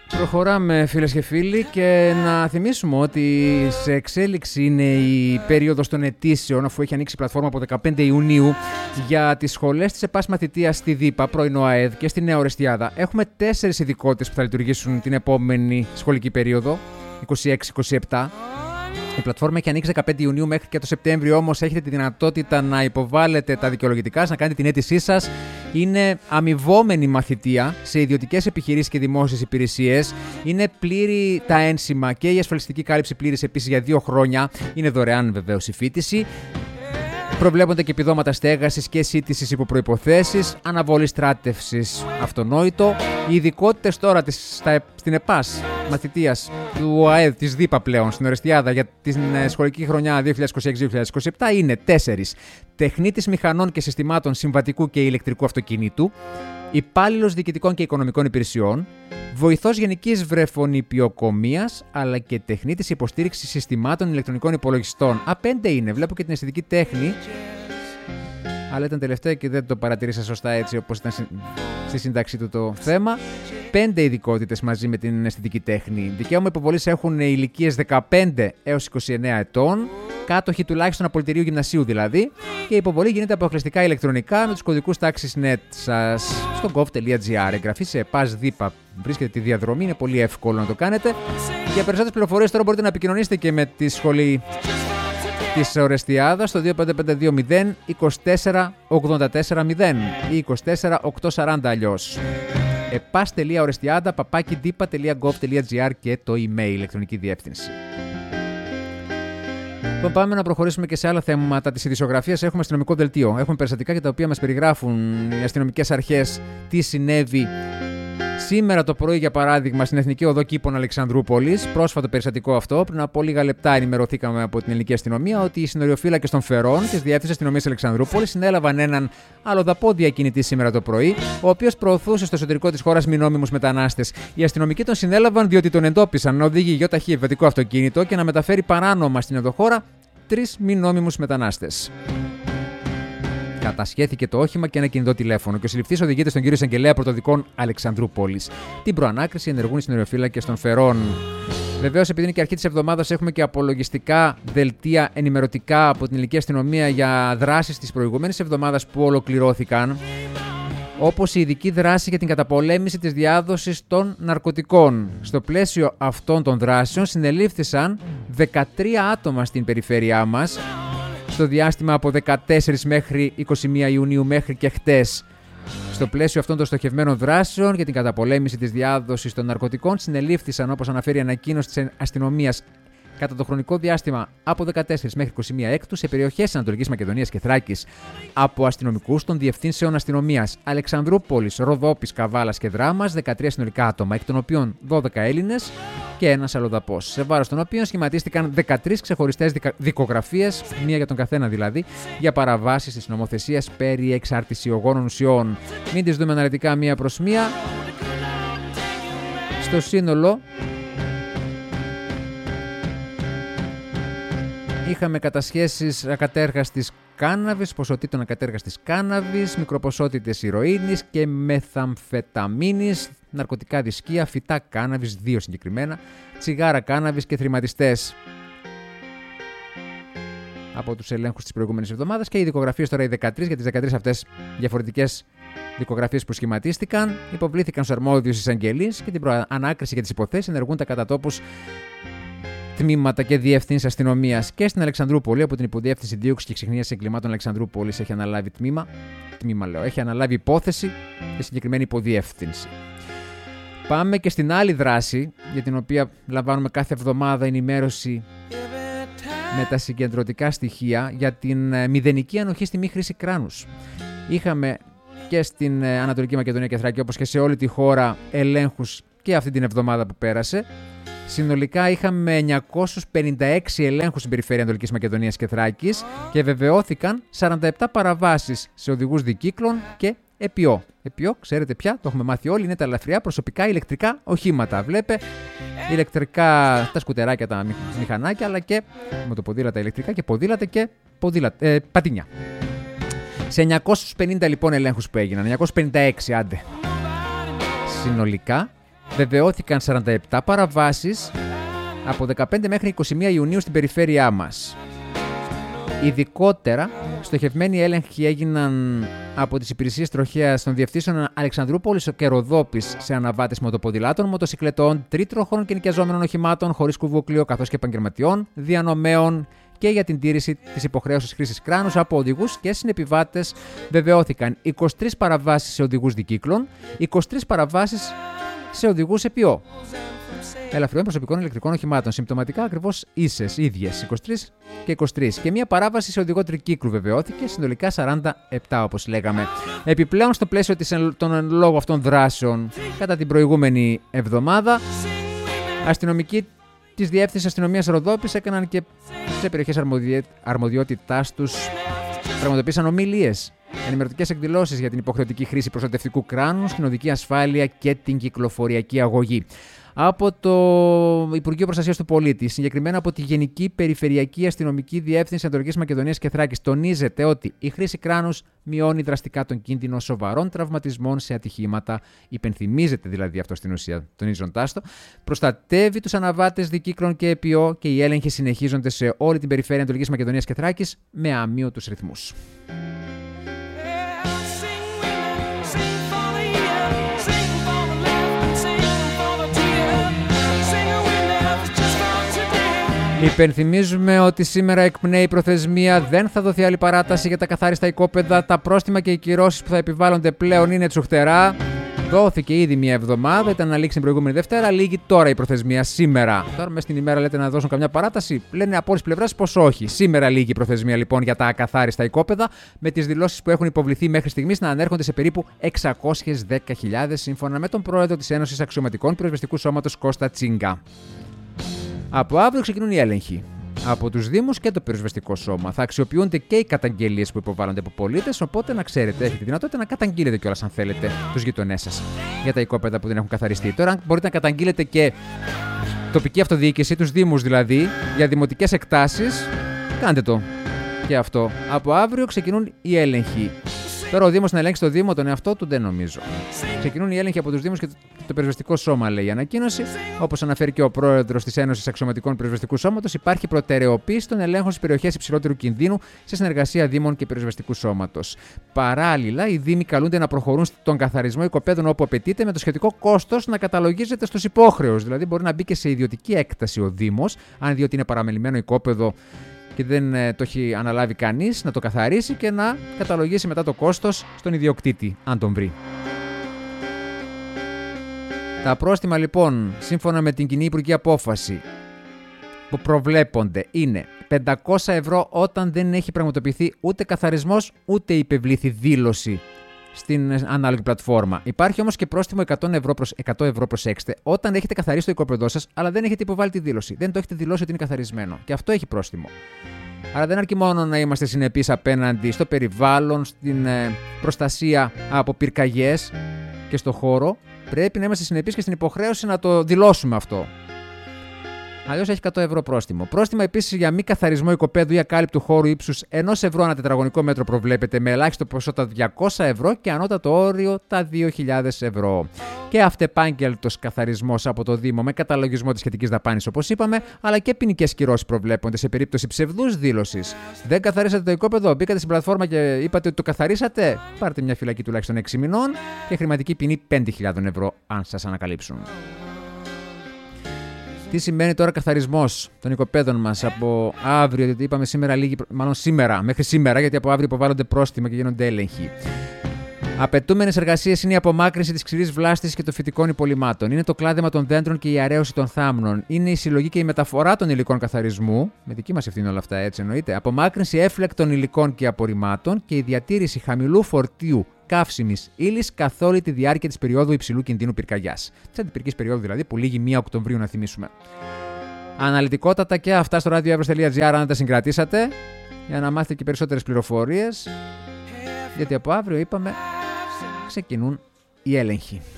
Προχωράμε, φίλες και φίλοι, και να θυμίσουμε ότι σε εξέλιξη είναι η περίοδος των αιτήσεων, αφού έχει ανοίξει η πλατφόρμα από 15 Ιουνίου για τις σχολές της ΕΠΑΣ Μαθητείας στη ΔΥΠΑ, πρώην ΑΕΔ, και στη Νέα Ορεστιάδα. Έχουμε 4 ειδικότητες που θα λειτουργήσουν την επόμενη σχολική περίοδο, 26-27. Η πλατφόρμα έχει ανοίξει 15 Ιουνίου μέχρι και το Σεπτέμβριο, όμως έχετε τη δυνατότητα να υποβάλλετε τα δικαιολογητικά σας, να κάνετε την αίτησή σας. Είναι αμοιβόμενη μαθητεία σε ιδιωτικές επιχειρήσεις και δημόσιες υπηρεσίες. Είναι πλήρη τα ένσημα και η ασφαλιστική κάλυψη πλήρης επίσης για 2 χρόνια. Είναι δωρεάν βεβαίως η φοιτηση. Προβλέπονται και επιδόματα στέγασης και σύντησης υπό προϋποθέσεις, αναβολή στράτευσης αυτονόητο. Οι ειδικότητες τώρα στην ΕΠΑΣ Μαθητείας του ΑΕΔ της ΔΥΠΑ πλέον στην Ορεστιάδα για την σχολική χρονιά 2026-2027 είναι 4. Τεχνίτης μηχανών και συστημάτων συμβατικού και ηλεκτρικού αυτοκινήτου, υπάλληλος διοικητικών και οικονομικών υπηρεσιών, βοηθός γενικής βρεφονιπιοκομείας, αλλά και τεχνίτης υποστήριξης συστημάτων ηλεκτρονικών υπολογιστών. 5 είναι, βλέπω και την αισθητική τέχνη, αλλά ήταν τελευταία και δεν το παρατηρήσα σωστά έτσι όπως ήταν στη σύνταξή του το θέμα. 5 ειδικότητες μαζί με την αισθητική τέχνη. Δικαίωμα υποβολής έχουν ηλικίες 15 έως 29 ετών, κάτοχοι τουλάχιστον απολυτηρίου γυμνασίου δηλαδή, και η υποβολή γίνεται αποκλειστικά ηλεκτρονικά με τους κωδικούς τάξης NET σας στο gov.gr. Εγγραφή σε ΕΠΑΣ ΔΥΠΑ βρίσκεται τη διαδρομή, είναι πολύ εύκολο να το κάνετε. Για περισσότερες πληροφορίες τώρα μπορείτε να επικοινωνήσετε και με τη σχολή της Ορεστιάδας στο 25520 24840 ή 24840 αλλιώς. epas.orestiada@dipa.gov.gr και το email, ηλεκτρονική διεύθυνση. Λοιπόν, πάμε να προχωρήσουμε και σε άλλα θέματα της ειδησιογραφίας. Έχουμε αστυνομικό δελτίο. Έχουμε περιστατικά για τα οποία μας περιγράφουν οι αστυνομικές αρχές τι συνέβη σήμερα το πρωί, για παράδειγμα, στην Εθνική Οδό Κήπων Αλεξανδρούπολης. Πρόσφατο περιστατικό αυτό. Πριν από λίγα λεπτά ενημερωθήκαμε από την ελληνική αστυνομία ότι οι συνοριοφύλακες των Φερών της Διεύθυνσης Αστυνομίας Αλεξανδρούπολης συνέλαβαν έναν αλλοδαπό διακινητή σήμερα το πρωί, ο οποίος προωθούσε στο εσωτερικό της χώρας μη νόμιμους μετανάστες. Οι αστυνομικοί τον συνέλαβαν διότι τον εντόπισαν να οδηγεί γιοταχή επιβατικό αυτοκίνητο και να μεταφέρει παράνομα στην ενδοχώρα 3 μη νόμιμους μετανάστες. Κατασχέθηκε το όχημα και ένα κινητό τηλέφωνο και ο συλληφθής οδηγείται στον κύριο Εισαγγελέα Πρωτοδικών Αλεξανδρούπολης. Την προανάκριση ενεργούν οι συνοριοφύλακες των Φερών. Βεβαίως, επειδή είναι και αρχή της εβδομάδας, έχουμε και απολογιστικά δελτία ενημερωτικά από την ελληνική αστυνομία για δράσεις της προηγούμενης εβδομάδας που ολοκληρώθηκαν, όπως η ειδική δράση για την καταπολέμηση της διάδοσης των ναρκωτικών. Στο πλαίσιο αυτών των δράσεων συνελήφθησαν 13 άτομα στην περιφέρειά μας στο διάστημα από 14 μέχρι 21 Ιουνίου μέχρι και χτες. Στο πλαίσιο αυτών των στοχευμένων δράσεων για την καταπολέμηση της διάδοσης των ναρκωτικών συνελήφθησαν, όπως αναφέρει η ανακοίνωση της αστυνομίας, κατά το χρονικό διάστημα από 14 μέχρι 21 Έκτου σε περιοχές Ανατολικής Μακεδονίας και Θράκης από αστυνομικούς των διευθύνσεων αστυνομίας Αλεξανδρούπολης, Ροδόπης, Καβάλας και Δράμας, 13 συνολικά άτομα, εκ των οποίων 12 Έλληνες και ένας αλλοδαπός, σε βάρος των οποίων σχηματίστηκαν 13 ξεχωριστές δικογραφίες, μία για τον καθένα δηλαδή, για παραβάσεις της νομοθεσίας περί εξαρτησιογόνων ουσιών. Μην τις δούμε αναλυτικά μία προς μία. Στο σύνολο είχαμε κατασχέσεις ακατέργαστης κάναβης, ποσοτήτων ακατέργαστης κάναβης, μικροποσότητες ηρωίνης και μεθαμφεταμίνης, ναρκωτικά δισκία, φυτά κάναβης, 2 συγκεκριμένα, τσιγάρα κάναβης και θρηματιστές. Από τους ελέγχους της προηγούμενης εβδομάδας, και οι δικογραφίες τώρα οι 13, για τις 13 αυτές διαφορετικές δικογραφίες που σχηματίστηκαν, υποβλήθηκαν στους αρμόδιους εισαγγελείς και την προανάκριση για τις υποθέσεις ενεργούν τα κατά τόπους τμήματα και διευθύνσεις αστυνομίας. Και στην Αλεξανδρούπολη, από την Υποδιεύθυνση Δίωξης και Ξεχνίας Εγκλημάτων Αλεξανδρούπολης, έχει αναλάβει έχει αναλάβει υπόθεση και συγκεκριμένη υποδιεύθυνση. Πάμε και στην άλλη δράση, για την οποία λαμβάνουμε κάθε εβδομάδα ενημέρωση με τα συγκεντρωτικά στοιχεία για την μηδενική ανοχή στη μη χρήση κράνους. Είχαμε και στην Ανατολική Μακεδονία και Θράκη, όπως και σε όλη τη χώρα, ελέγχους και αυτή την εβδομάδα που πέρασε. Συνολικά είχαμε 956 ελέγχους στην περιφέρεια Ανατολικής Μακεδονίας και Θράκης και βεβαιώθηκαν 47 παραβάσεις σε οδηγούς δικύκλων και ΕΠΙΟ. ΕΠΙΟ, ξέρετε πια, το έχουμε μάθει όλοι, είναι τα ελαφριά προσωπικά ηλεκτρικά οχήματα. Βλέπε ηλεκτρικά τα σκουτεράκια, τα μηχανάκια, αλλά και μοτοποδήλατα ηλεκτρικά και ποδήλατα και πατίνια. Σε 950 λοιπόν ελέγχους που έγιναν, 956 άντε. Συνολικά βεβαιώθηκαν 47 παραβάσεις από 15 μέχρι 21 Ιουνίου στην περιφέρειά μας. Ειδικότερα, στοχευμένοι έλεγχοι έγιναν από τις υπηρεσίες τροχέας των διευθύνσεων Αλεξανδρούπολης και Ροδόπης σε αναβάτες μοτοποδηλάτων, μοτοσυκλετών, τρίτροχων και νοικιαζόμενων οχημάτων χωρίς κουβούκλιο, καθώς και επαγγελματιών, διανομέων, και για την τήρηση της υποχρέωσης χρήσης κράνους από οδηγούς και συνεπιβάτες. Βεβαιώθηκαν 23 παραβάσεις σε οδηγούς δικύκλων, 23 παραβάσεις σε οδηγούς ΕΠΙΟ. Ελαφριών προσωπικών ηλεκτρικών οχημάτων. Συμπτωματικά ακριβώς ίδιες, 23 και 23. Και μία παράβαση σε οδηγό τρικύκλου βεβαιώθηκε, συνολικά 47 όπως λέγαμε. Επιπλέον, στο πλαίσιο των εν λόγω αυτών δράσεων, κατά την προηγούμενη εβδομάδα, αστυνομικοί της Διεύθυνσης Αστυνομίας Ροδόπης έκαναν και σε περιοχές αρμοδιότητάς τους, πραγματοποίησαν ομιλίες, ενημερωτικές εκδηλώσεις για την υποχρεωτική χρήση προστατευτικού κράνους, την οδική ασφάλεια και την κυκλοφοριακή αγωγή. Από το Υπουργείο Προστασίας του Πολίτη, συγκεκριμένα από τη Γενική Περιφερειακή Αστυνομική Διεύθυνση Ανατολικής Μακεδονίας και Θράκης, τονίζεται ότι η χρήση κράνους μειώνει δραστικά τον κίνδυνο σοβαρών τραυματισμών σε ατυχήματα. Υπενθυμίζεται δηλαδή αυτό στην ουσία, τονίζοντάς το. Προστατεύει τους αναβάτες δικύκλων και ΕΠΙΟ και οι έλεγχοι συνεχίζονται σε όλη την περιφέρεια Ανατολικής Μακεδονίας και Θράκης με αμείωτους ρυθμούς. Υπενθυμίζουμε ότι σήμερα εκπνέει η προθεσμία, δεν θα δοθεί άλλη παράταση για τα καθάριστα οικόπεδα. Τα πρόστιμα και οι κυρώσεις που θα επιβάλλονται πλέον είναι τσουχτερά. Δόθηκε ήδη μία εβδομάδα, ήταν να λήξει την προηγούμενη Δευτέρα, λήγει τώρα η προθεσμία σήμερα. Τώρα μέσα στην ημέρα λέτε να δώσουν καμιά παράταση, λένε από όλες τις πλευράς πως όχι. Σήμερα λήγει η προθεσμία λοιπόν για τα ακαθάριστα οικόπεδα, με τις δηλώσεις που έχουν υποβληθεί μέχρι στιγμής να ανέρχονται σε περίπου 610.000, σύμφωνα με τον πρόεδρο της Ένωσης Αξιωματικών Πυροσβεστικού Σώματος Κώστα Τσίγκα. Από αύριο ξεκινούν οι έλεγχοι από τους Δήμους και το πυροσβεστικό σώμα. Θα αξιοποιούνται και οι καταγγελίες που υποβάλλονται από πολίτες, οπότε να ξέρετε, έχετε τη δυνατότητα να καταγγείλετε κιόλας αν θέλετε τους γειτονές σας για τα οικόπεδα που δεν έχουν καθαριστεί. Τώρα, αν μπορείτε να καταγγείλετε και τοπική αυτοδιοίκηση, τους Δήμους δηλαδή, για δημοτικές εκτάσεις, κάντε το και αυτό. Από αύριο ξεκινούν οι έλεγχοι. Τώρα ο Δήμος να ελέγξει το Δήμο, τον εαυτό του δεν νομίζω. Ξεκινούν οι έλεγχοι από τους Δήμους και το πυροσβεστικό σώμα, λέει η ανακοίνωση. Όπως αναφέρει και ο πρόεδρος της Ένωσης Αξιωματικών Πυροσβεστικού Σώματος, υπάρχει προτεραιοποίηση των ελέγχων στις περιοχές υψηλότερου κινδύνου σε συνεργασία Δήμων και Πυροσβεστικού Σώματος. Παράλληλα, οι Δήμοι καλούνται να προχωρούν στον καθαρισμό οικοπαίδων όπου απαιτείται, με το σχετικό κόστος να καταλογίζεται στους υπόχρεους. Δηλαδή, μπορεί να μπει και σε ιδιωτική έκταση ο Δήμος, αν δει ότι είναι παραμελημένο οικόπεδο και δεν το έχει αναλάβει κανείς, να το καθαρίσει και να καταλογίσει μετά το κόστος στον ιδιοκτήτη, αν τον βρει. Τα πρόστιμα λοιπόν, σύμφωνα με την κοινή υπουργική απόφαση που προβλέπονται, είναι 500 ευρώ όταν δεν έχει πραγματοποιηθεί ούτε καθαρισμός ούτε υπευλήθη δήλωση στην ανάλογη πλατφόρμα. Υπάρχει όμως και πρόστιμο 100 ευρώ, προσέξτε, όταν έχετε καθαρίσει το οικόπεδό σας, αλλά δεν έχετε υποβάλει τη δήλωση. Δεν το έχετε δηλώσει ότι είναι καθαρισμένο. Και αυτό έχει πρόστιμο. Άρα δεν αρκεί μόνο να είμαστε συνεπείς απέναντι στο περιβάλλον, στην προστασία από πυρκαγιές και στο χώρο. Πρέπει να είμαστε συνεπείς και στην υποχρέωση να το δηλώσουμε αυτό. Αλλιώς έχει 100 ευρώ πρόστιμο. Πρόστιμα επίσης για μη καθαρισμό οικοπαίδου ή ακάλυπτου χώρου ύψους 1 ευρώ ανά τετραγωνικό μέτρο προβλέπεται, με ελάχιστο ποσό τα 200 ευρώ και ανώτατο όριο τα 2.000 ευρώ. Και αυτεπάγγελτος καθαρισμός από το Δήμο με καταλογισμό της σχετικής δαπάνης, όπως είπαμε, αλλά και ποινικές κυρώσεις προβλέπονται σε περίπτωση ψευδούς δήλωσης. Δεν καθαρίσατε το οικόπεδο, μπήκατε στην πλατφόρμα και είπατε ότι το καθαρίσατε, πάρτε μια φυλακή τουλάχιστον 6 μηνών και χρηματική ποινή 5.000 ευρώ αν σας ανακαλύψουν. Τι σημαίνει τώρα καθαρισμός των οικοπαίδων μας από αύριο, γιατί είπαμε μέχρι σήμερα, γιατί από αύριο υποβάλλονται πρόστιμα και γίνονται έλεγχοι. Απαιτούμενες εργασίες είναι η απομάκρυνση της ξηρής βλάστης και των φυτικών υπολειμμάτων. Είναι το κλάδεμα των δέντρων και η αραίωση των θάμνων. Είναι η συλλογή και η μεταφορά των υλικών καθαρισμού. Με δική μας ευθύνη όλα αυτά, έτσι εννοείται. Απομάκρυνση έφλεκτων υλικών και απορριμμάτων και η διατήρηση χαμηλού φορτίου καύσιμης ύλης καθ' όλη τη διάρκεια της περίοδου υψηλού κινδύνου πυρκαγιάς. Της αντιπυρικής περίοδου δηλαδή, που λήγει 1 Οκτωβρίου, να θυμίσουμε. Αναλυτικότατα και αυτά στο radioevros.gr αν τα συγκρατήσατε, για να μάθετε και περισσότερες πληροφορίες. Γιατί από αύριο, είπαμε, ξεκινούν οι έλεγχοι.